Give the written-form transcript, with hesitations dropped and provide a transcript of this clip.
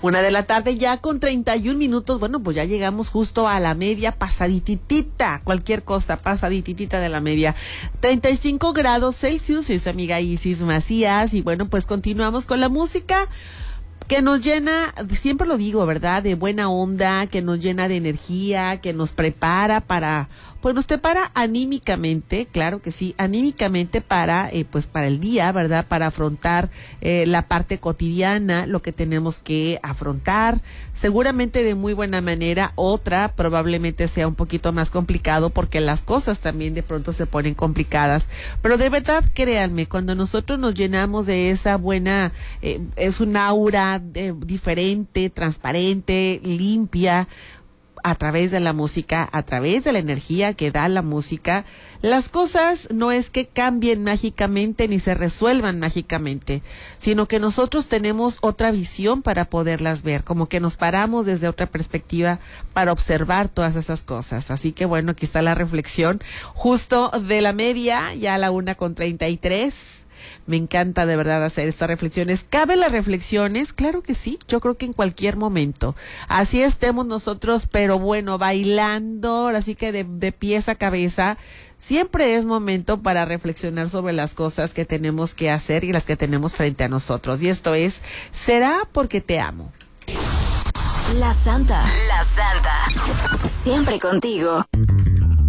1:00 ya con 31 minutos. Bueno, pues ya llegamos justo a la media, pasadititita, cualquier cosa, pasadititita de la media. 35 grados Celsius, soy su amiga Isis Macías, y bueno, pues continuamos con la música que nos llena, siempre lo digo, ¿verdad?, de buena onda, que nos llena de energía, que nos prepara para, pues nos prepara anímicamente, claro que sí, anímicamente para, pues para el día, ¿verdad?, para afrontar la parte cotidiana, lo que tenemos que afrontar, seguramente de muy buena manera. Otra probablemente sea un poquito más complicado porque las cosas también de pronto se ponen complicadas, pero de verdad créanme, cuando nosotros nos llenamos de esa buena, es un aura diferente, transparente, limpia, a través de la música, a través de la energía que da la música, las cosas no es que cambien mágicamente ni se resuelvan mágicamente, sino que nosotros tenemos otra visión para poderlas ver, como que nos paramos desde otra perspectiva para observar todas esas cosas. Así que bueno, aquí está la reflexión justo de la media, ya a la 1:33. Me encanta de verdad hacer estas reflexiones. ¿Caben las reflexiones? Claro que sí, yo creo que en cualquier momento. Así estemos nosotros, pero bueno, bailando, así que de pies a cabeza, siempre es momento para reflexionar sobre las cosas que tenemos que hacer y las que tenemos frente a nosotros. Y esto es, ¿será porque te amo? La Santa. Siempre contigo.